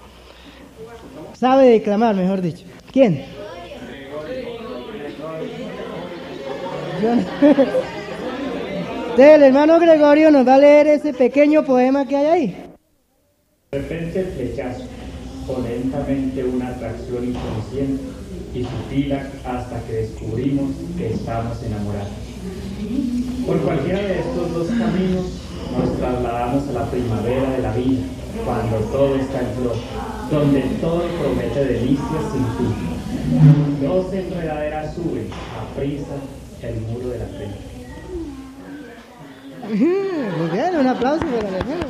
Sabe declamar, mejor dicho. ¿Quién? Yo no. Entonces, el hermano Gregorio nos va a leer ese pequeño poema que hay ahí. De repente el flechazo, o lentamente una atracción inconsciente y sutil hasta que descubrimos que estamos enamorados. Por cualquiera de estos dos caminos nos trasladamos a la primavera de la vida, cuando todo está en flor, donde todo promete delicias sin fin. Dos enredaderas suben a prisa el muro de la pena. Muy bien, un aplauso para el hermano.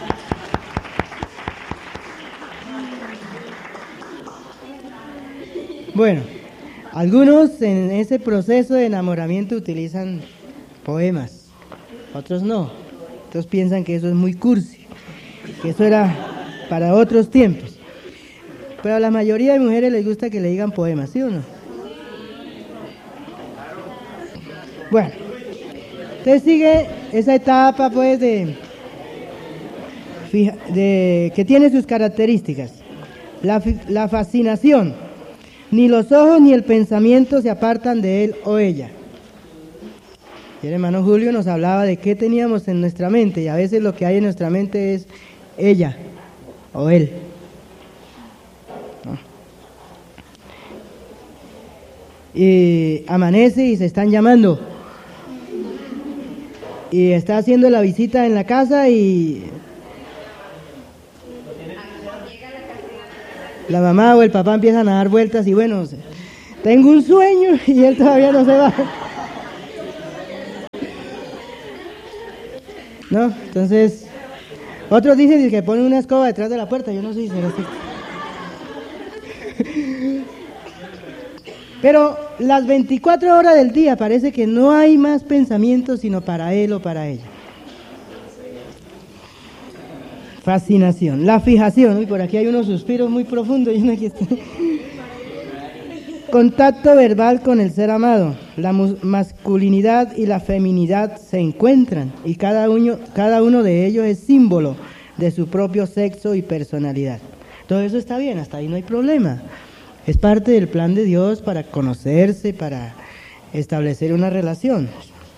Bueno, algunos en ese proceso de enamoramiento utilizan poemas, otros no. Otros piensan que eso es muy cursi, que eso era para otros tiempos. Pero a la mayoría de mujeres les gusta que le digan poemas, ¿sí o no? Bueno, entonces sigue esa etapa pues de, de que tiene sus características. La, la fascinación. Ni los ojos ni el pensamiento se apartan de él o ella. Y el hermano Julio nos hablaba de qué teníamos en nuestra mente, y a veces lo que hay en nuestra mente es ella o él. ¿No? Y amanece y se están llamando. Y está haciendo la visita en la casa y la mamá o el papá empiezan a dar vueltas y bueno, tengo un sueño y él todavía no se va. ¿No? Entonces, otros dicen que ponen una escoba detrás de la puerta, yo no sé si será así. Pero las veinticuatro horas del día parece que no hay más pensamientos sino para él o para ella. Fascinación, la fijación, uy, por aquí hay unos suspiros muy profundos. Y aquí está. Contacto verbal con el ser amado. La masculinidad y la feminidad se encuentran y cada uno, cada uno de ellos es símbolo de su propio sexo y personalidad. Todo eso está bien, hasta ahí no hay problema. Es parte del plan de Dios para conocerse, para establecer una relación.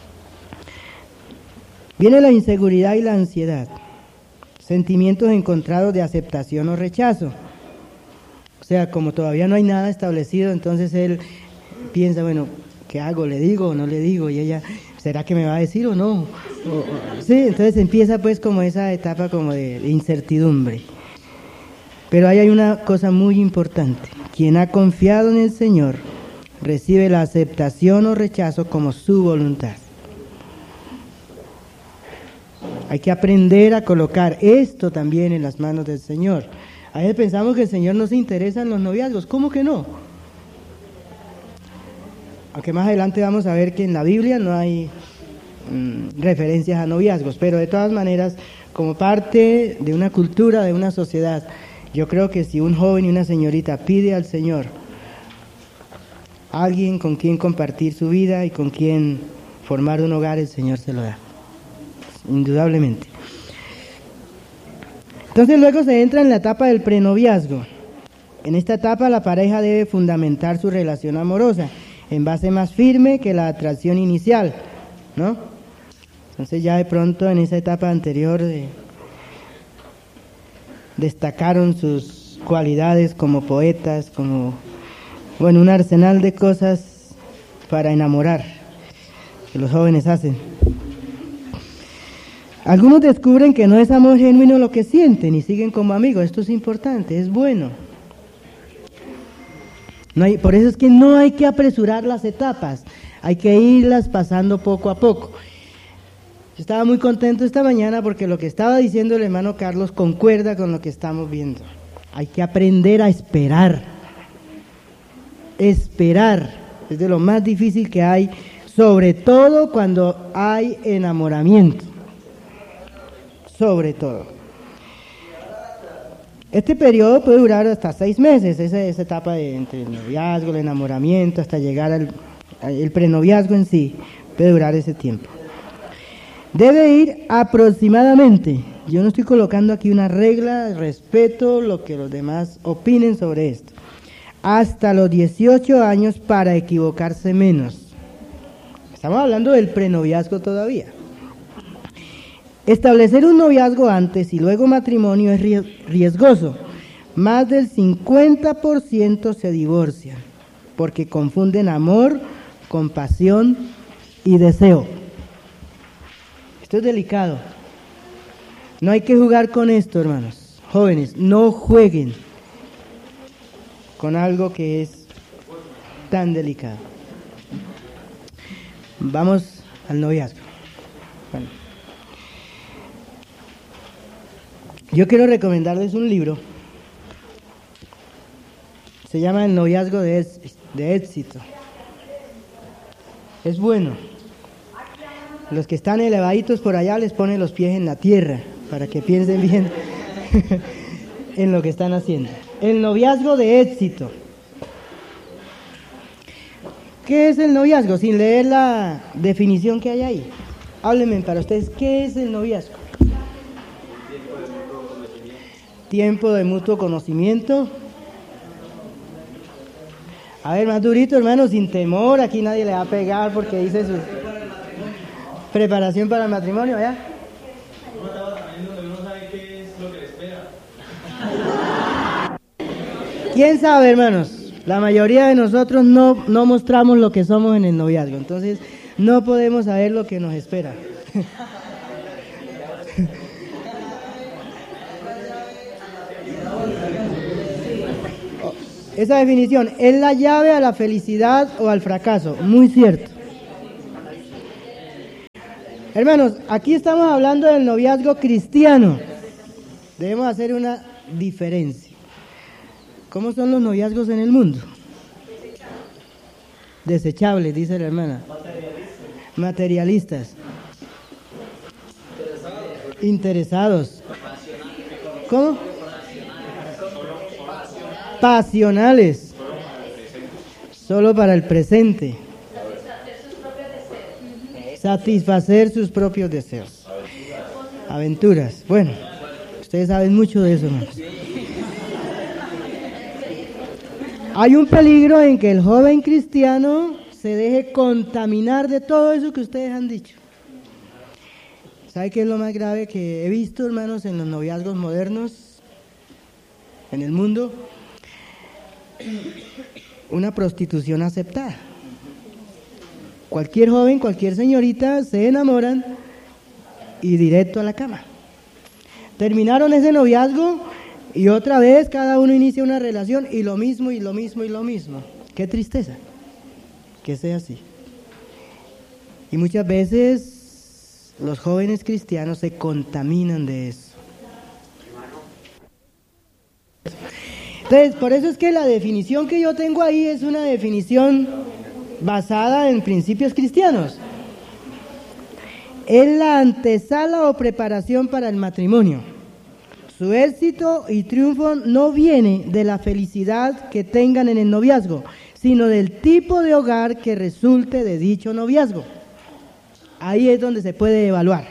Viene la inseguridad y la ansiedad. Sentimientos encontrados de aceptación o rechazo. O sea, como todavía no hay nada establecido, entonces él piensa, bueno, ¿qué hago? ¿Le digo o no le digo? Y ella, ¿será que me va a decir o no? O, o, sí, entonces empieza pues como esa etapa como de, de incertidumbre. Pero ahí hay una cosa muy importante. Quien ha confiado en el Señor recibe la aceptación o rechazo como su voluntad. Hay que aprender a colocar esto también en las manos del Señor. A veces pensamos que el Señor no se interesa en los noviazgos. ¿Cómo que no? Aunque más adelante vamos a ver que en la Biblia no hay mmm, referencias a noviazgos, pero de todas maneras, como parte de una cultura, de una sociedad, yo creo que si un joven y una señorita pide al Señor alguien con quien compartir su vida y con quien formar un hogar, el Señor se lo da. Indudablemente. Entonces luego se entra en la etapa del prenoviazgo. En esta etapa la pareja debe fundamentar su relación amorosa en base más firme que la atracción inicial, ¿no? Entonces ya de pronto en esa etapa anterior de, destacaron sus cualidades como poetas, como, bueno, un arsenal de cosas para enamorar que los jóvenes hacen. Algunos descubren que no es amor genuino lo que sienten y siguen como amigos. Esto es importante, es bueno. No hay, por eso es que no hay que apresurar las etapas, hay que irlas pasando poco a poco. Yo estaba muy contento esta mañana porque lo que estaba diciendo el hermano Carlos concuerda con lo que estamos viendo. Hay que aprender a esperar. Esperar es de lo más difícil que hay, sobre todo cuando hay enamoramiento. Sobre todo. Este periodo puede durar hasta seis meses, esa, esa etapa de, entre el noviazgo, el enamoramiento, hasta llegar al el prenoviazgo en sí, puede durar ese tiempo. Debe ir aproximadamente, yo no estoy colocando aquí una regla, respeto lo que los demás opinen sobre esto, hasta los dieciocho años para equivocarse menos. Estamos hablando del prenoviazgo todavía. Establecer un noviazgo antes y luego matrimonio es riesgoso. Más del cincuenta por ciento se divorcian porque confunden amor, compasión y deseo. Esto es delicado. No hay que jugar con esto, hermanos. Jóvenes, no jueguen con algo que es tan delicado. Vamos al noviazgo. Bueno. Yo quiero recomendarles un libro, se llama El noviazgo de, de éxito. Es bueno. Los que están elevaditos por allá les pone los pies en la tierra, para que piensen bien en lo que están haciendo. El noviazgo de éxito. ¿Qué es el noviazgo? Sin leer la definición que hay ahí. Háblenme para ustedes, ¿qué es el noviazgo? Tiempo de mutuo conocimiento. A ver, más durito, hermano, sin temor. Aquí nadie le va a pegar porque dice su preparación para el matrimonio, ¿ya? ¿Quién sabe, hermanos? La mayoría de nosotros no, no mostramos lo que somos en el noviazgo. Entonces, no podemos saber lo que nos espera. Esa definición es la llave a la felicidad o al fracaso. Muy cierto. Hermanos, aquí estamos hablando del noviazgo cristiano. Debemos hacer una diferencia. ¿Cómo son los noviazgos en el mundo? Desechables, dice la hermana. Materialistas. Interesados. ¿Cómo? Pasionales. Solo para el presente. Satisfacer sus propios deseos. Aventuras. Bueno, ustedes saben mucho de eso, hermanos. Hay un peligro en que el joven cristiano se deje contaminar de todo eso que ustedes han dicho. ¿Sabe qué es lo más grave que he visto, hermanos, en los noviazgos modernos en el mundo? Una prostitución aceptada. Cualquier joven, cualquier señorita se enamoran y directo a la cama. Terminaron ese noviazgo y otra vez cada uno inicia una relación y lo mismo y lo mismo y lo mismo. Qué tristeza que sea así. Y muchas veces los jóvenes cristianos se contaminan de eso. Entonces, por eso es que la definición que yo tengo ahí es una definición basada en principios cristianos. Es la antesala o preparación para el matrimonio. Su éxito y triunfo no viene de la felicidad que tengan en el noviazgo, sino del tipo de hogar que resulte de dicho noviazgo. Ahí es donde se puede evaluar.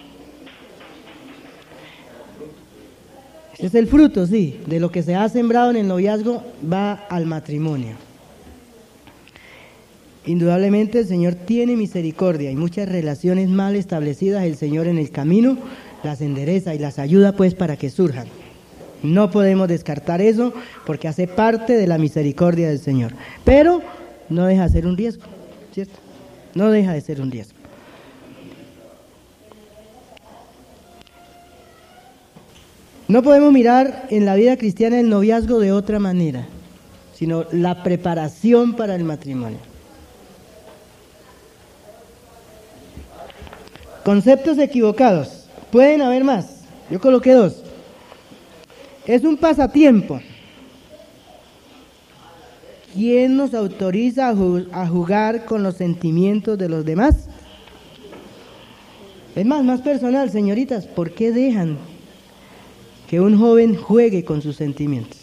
Ese es el fruto, sí, de lo que se ha sembrado en el noviazgo va al matrimonio. Indudablemente el Señor tiene misericordia y muchas relaciones mal establecidas el Señor en el camino las endereza y las ayuda pues para que surjan. No podemos descartar eso porque hace parte de la misericordia del Señor. Pero no deja de ser un riesgo, ¿cierto? No deja de ser un riesgo. No podemos mirar en la vida cristiana el noviazgo de otra manera, sino la preparación para el matrimonio. Conceptos equivocados. Pueden haber más. Yo coloqué dos. Es un pasatiempo. ¿Quién nos autoriza a, ju- a jugar con los sentimientos de los demás? Es más, más personal, señoritas, ¿por qué dejan que un joven juegue con sus sentimientos?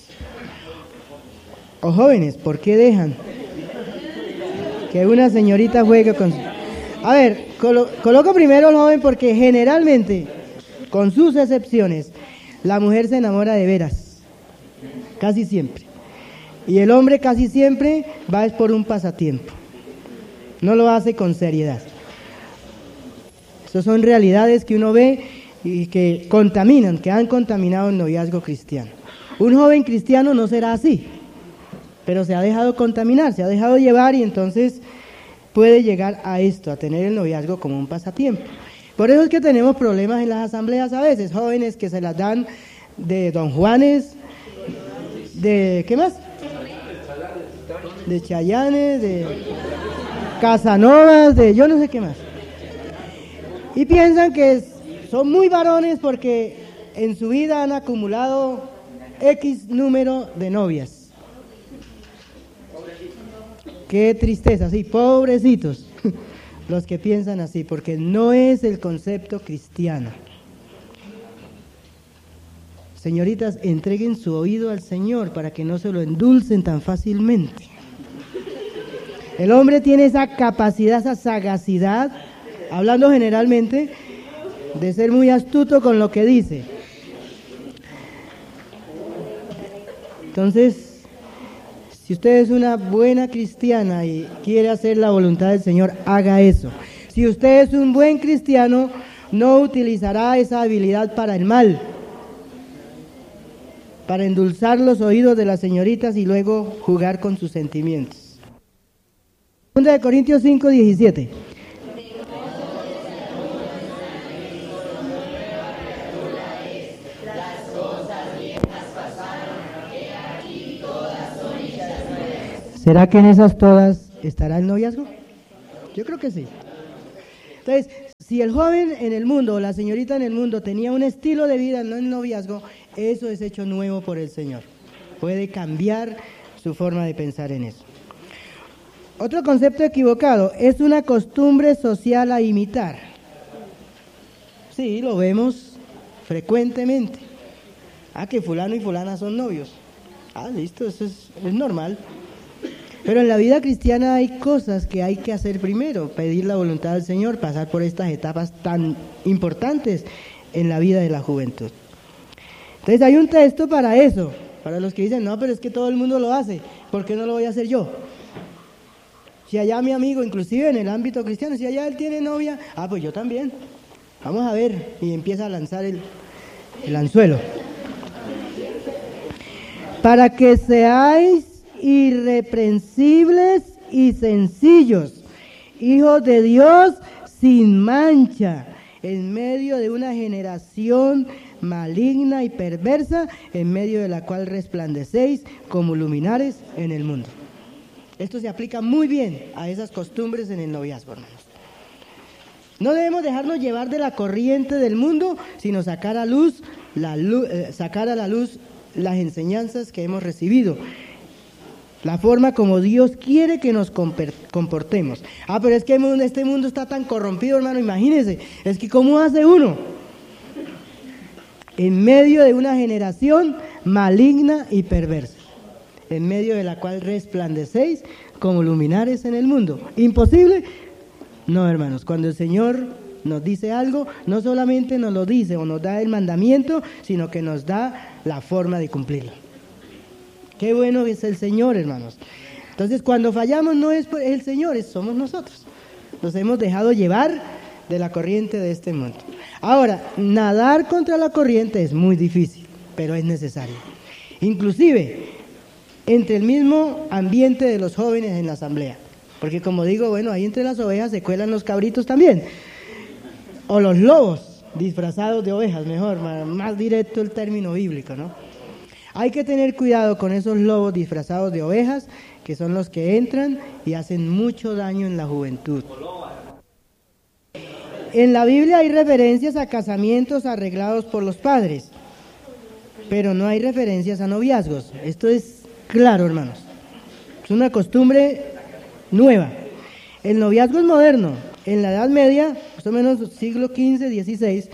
O jóvenes, ¿por qué dejan que una señorita juegue con sus... A ver, colo- coloco primero al joven porque generalmente, con sus excepciones, la mujer se enamora de veras, casi siempre. Y el hombre casi siempre va es por un pasatiempo, no lo hace con seriedad. Esas son realidades que uno ve y que contaminan, que han contaminado el noviazgo cristiano. Un joven cristiano no será así, pero se ha dejado contaminar, se ha dejado llevar y entonces puede llegar a esto, a tener el noviazgo como un pasatiempo. Por eso es que tenemos problemas en las asambleas a veces, jóvenes que se las dan de Don Juanes, de ¿qué más? De Chayanes, de Casanovas, de yo no sé qué más. Y piensan que son muy varones porque en su vida han acumulado X número de novias. Qué tristeza, sí, pobrecitos los que piensan así, porque no es el concepto cristiano. Señoritas, entreguen su oído al Señor para que no se lo endulcen tan fácilmente. El hombre tiene esa capacidad, esa sagacidad, hablando generalmente, de ser muy astuto con lo que dice. Entonces, si usted es una buena cristiana y quiere hacer la voluntad del Señor, haga eso. Si usted es un buen cristiano, no utilizará esa habilidad para el mal, para endulzar los oídos de las señoritas y luego jugar con sus sentimientos. Segunda de Corintios cinco, diecisiete. ¿Será que en esas todas estará el noviazgo? Yo creo que sí. Entonces, si el joven en el mundo o la señorita en el mundo tenía un estilo de vida, no el noviazgo, eso es hecho nuevo por el Señor. Puede cambiar su forma de pensar en eso. Otro concepto equivocado, es una costumbre social a imitar. Sí, lo vemos frecuentemente. Ah, que fulano y fulana son novios. Ah, listo, eso es, es normal. Pero en la vida cristiana hay cosas que hay que hacer primero, pedir la voluntad del Señor, pasar por estas etapas tan importantes en la vida de la juventud. Entonces hay un texto para eso, para los que dicen, no, pero es que todo el mundo lo hace, ¿por qué no lo voy a hacer yo? Si allá mi amigo, inclusive en el ámbito cristiano, si allá él tiene novia, ah, pues yo también. Vamos a ver, y empieza a lanzar el, el anzuelo. Para que seáis irreprensibles y sencillos, hijos de Dios sin mancha, en medio de una generación maligna y perversa, en medio de la cual resplandecéis como luminares en el mundo. Esto se aplica muy bien a esas costumbres en el noviazgo, hermanos. No debemos dejarnos llevar de la corriente del mundo, sino sacar a luz, la luz, eh, sacar a la luz las enseñanzas que hemos recibido, la forma como Dios quiere que nos comportemos. Ah, pero es que este mundo está tan corrompido, hermano, imagínense, es que ¿cómo hace uno? En medio de una generación maligna y perversa, en medio de la cual resplandecéis como luminares en el mundo. ¿Imposible? No, hermanos, cuando el Señor nos dice algo, no solamente nos lo dice o nos da el mandamiento, sino que nos da la forma de cumplirlo. Qué bueno es el Señor, hermanos. Entonces, cuando fallamos no es el Señor, somos nosotros. Nos hemos dejado llevar de la corriente de este mundo. Ahora, nadar contra la corriente es muy difícil, pero es necesario. Inclusive, entre el mismo ambiente de los jóvenes en la asamblea. Porque como digo, bueno, ahí entre las ovejas se cuelan los cabritos también. O los lobos disfrazados de ovejas, mejor, más directo el término bíblico, ¿no? Hay que tener cuidado con esos lobos disfrazados de ovejas, que son los que entran y hacen mucho daño en la juventud. En la Biblia hay referencias a casamientos arreglados por los padres, pero no hay referencias a noviazgos. Esto es claro, hermanos. Es una costumbre nueva. El noviazgo es moderno. En la Edad Media, más o menos siglo quince, dieciséis,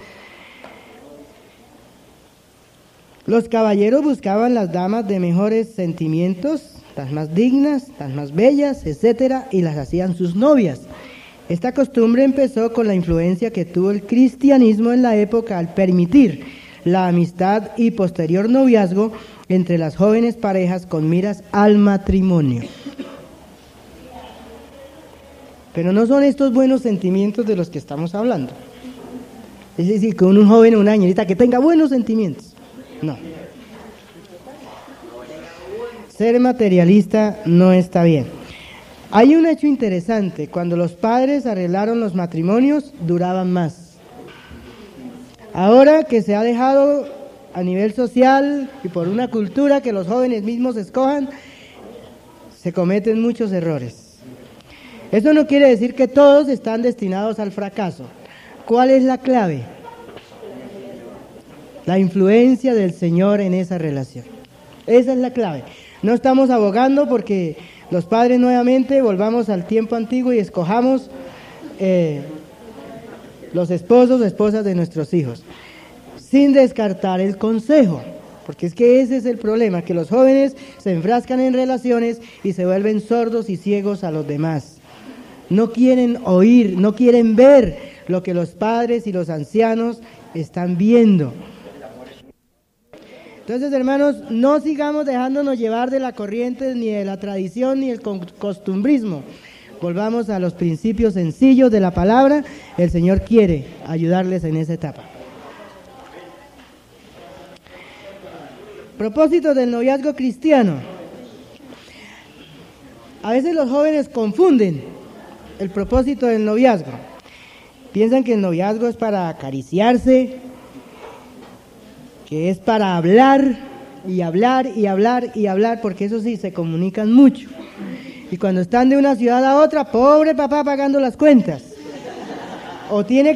los caballeros buscaban las damas de mejores sentimientos, las más dignas, las más bellas, etcétera, y las hacían sus novias. Esta costumbre empezó con la influencia que tuvo el cristianismo en la época al permitir la amistad y posterior noviazgo entre las jóvenes parejas con miras al matrimonio. Pero no son estos buenos sentimientos de los que estamos hablando. Es decir, con un joven o una señorita que tenga buenos sentimientos. No. Ser materialista no está bien. Hay un hecho interesante. Cuando los padres arreglaron los matrimonios, duraban más. Ahora que se ha dejado a nivel social y por una cultura que los jóvenes mismos escojan, se cometen muchos errores. Eso no quiere decir que todos están destinados al fracaso. ¿Cuál es la clave? La influencia del Señor en esa relación. Esa es la clave. No estamos abogando porque los padres nuevamente volvamos al tiempo antiguo y escojamos eh, los esposos o esposas de nuestros hijos, sin descartar el consejo, porque es que ese es el problema, que los jóvenes se enfrascan en relaciones y se vuelven sordos y ciegos a los demás. No quieren oír, no quieren ver lo que los padres y los ancianos están viendo. Entonces, hermanos, no sigamos dejándonos llevar de la corriente, ni de la tradición, ni del costumbrismo. Volvamos a los principios sencillos de la palabra. El Señor quiere ayudarles en esa etapa. Propósito del noviazgo cristiano. A veces los jóvenes confunden el propósito del noviazgo. Piensan que el noviazgo es para acariciarse, que es para hablar y hablar y hablar y hablar, porque eso sí, se comunican mucho. Y cuando están de una ciudad a otra, pobre papá pagando las cuentas. O tiene